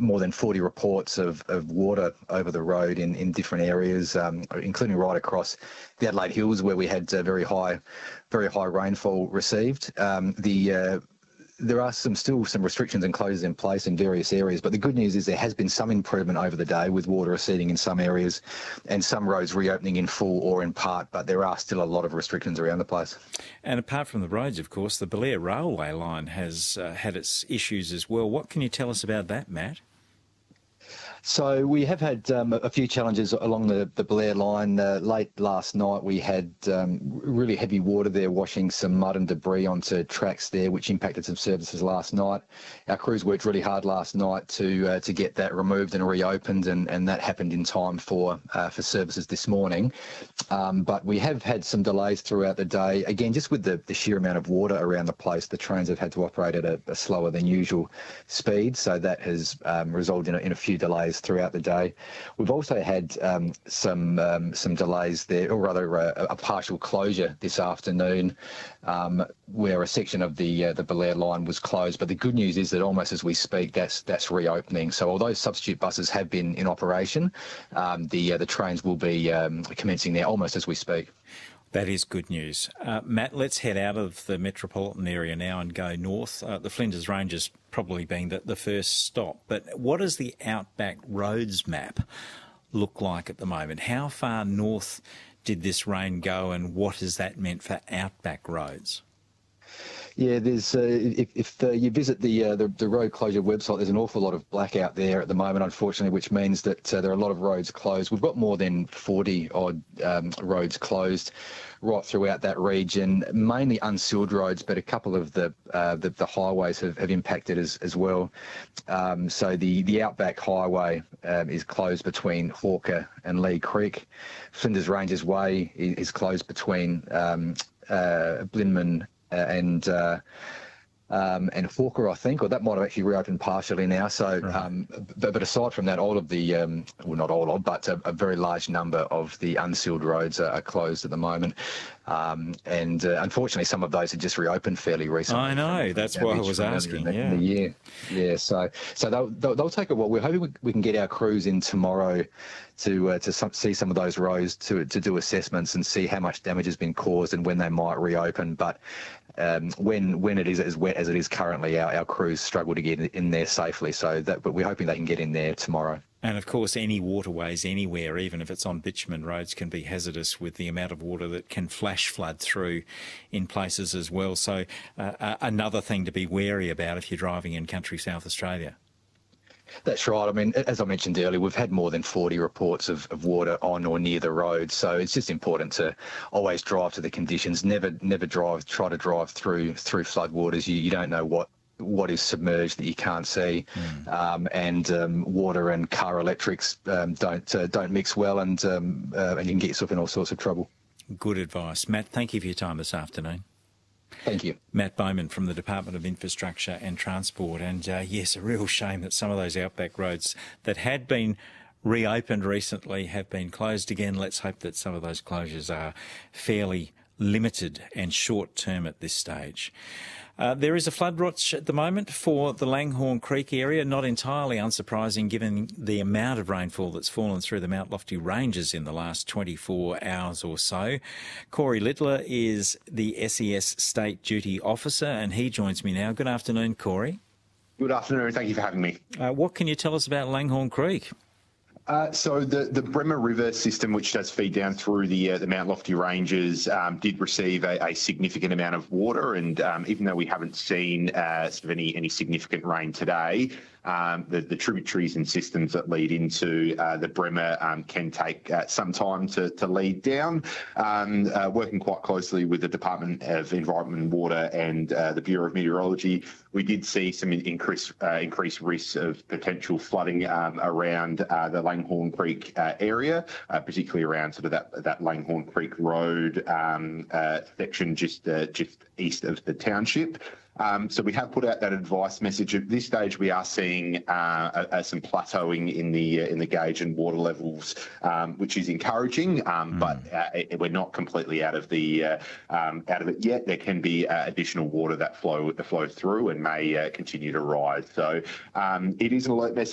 more than 40 reports of water over the road in different areas, including right across the Adelaide Hills, where we had very high rainfall received. There are still some restrictions and closures in place in various areas, but the good news is there has been some improvement over the day, with water receding in some areas and some roads reopening in full or in part, but there are still a lot of restrictions around the place. And apart from the roads, of course, the Belair railway line has had its issues as well. What can you tell us about that, Matt? So we have had a few challenges along the Belair line. Late last night we had really heavy water there, washing some mud and debris onto tracks there, which impacted some services last night. Our crews worked really hard last night to get that removed and reopened, and that happened in time for services this morning. But we have had some delays throughout the day. Again, just with the sheer amount of water around the place, the trains have had to operate at a slower than usual speed, so that has resulted in a few delays throughout the day. We've also had some delays there, or rather a partial closure this afternoon, where a section of the Belair line was closed. But the good news is that almost as we speak, that's reopening. So although substitute buses have been in operation, the trains will be commencing there almost as we speak. That is good news. Matt, let's head out of the metropolitan area now and go north. The Flinders Ranges probably being the first stop. But what does the Outback Roads map look like at the moment? How far north did this rain go, and what has that meant for Outback roads? Yeah, there's if you visit the road closure website, there's an awful lot of black out there at the moment, unfortunately, which means that there are a lot of roads closed. We've got more than 40 odd roads closed right throughout that region, mainly unsealed roads, but a couple of the highways have impacted as well. So the Outback Highway is closed between Hawker and Lee Creek. Flinders Ranges Way is closed between Blinman and Hawker, I think, or that might have actually reopened partially now. So, right. But aside from that, all of the, well, not all of, but a very large number of the unsealed roads are closed at the moment. And unfortunately, some of those had just reopened fairly recently. I know, that's why I was asking. In the year. Yeah, so they'll take a while. We're hoping we can get our crews in tomorrow to see some of those roads to do assessments and see how much damage has been caused and when they might reopen. But when it is as wet as it is currently, our crews struggle to get in there safely. But we're hoping they can get in there tomorrow. And of course, any waterways anywhere, even if it's on bitumen roads, can be hazardous with the amount of water that can flash flood through in places as well. So another thing to be wary about if you're driving in country South Australia. That's right. I mean, as I mentioned earlier, we've had more than 40 reports of water on or near the road. So it's just important to always drive to the conditions. Never try to drive through flood waters. You don't know what is submerged that you can't see, and water and car electrics don't mix well, and you can get yourself in all sorts of trouble. Good advice, Matt. Thank you for your time this afternoon. Thank you. Matt Bowman from the Department of Infrastructure and Transport. And yes, a real shame that some of those outback roads that had been reopened recently have been closed again. Let's hope that some of those closures are fairly limited and short-term at this stage. There is a flood watch at the moment for the Langhorne Creek area, not entirely unsurprising given the amount of rainfall that's fallen through the Mount Lofty Ranges in the last 24 hours or so. Corey Littler is the SES State Duty Officer, and he joins me now. Good afternoon, Corey. Good afternoon. Thank you for having me. What can you tell us about Langhorne Creek? So the Bremer River system, which does feed down through the Mount Lofty Ranges, did receive a significant amount of water, and even though we haven't seen sort of any significant rain today, the tributaries and systems that lead into the Bremer can take some time to lead down. Working quite closely with the Department of Environment and Water and the Bureau of Meteorology, we did see some increased risks of potential flooding around the Langhorne Creek area, particularly around sort of that Langhorne Creek Road section just east of the township. So we have put out that advice message. At this stage, we are seeing some plateauing in the gauge and water levels, which is encouraging. But we're not completely out of it yet. There can be additional water that flow through and may continue to rise. So it is an alert message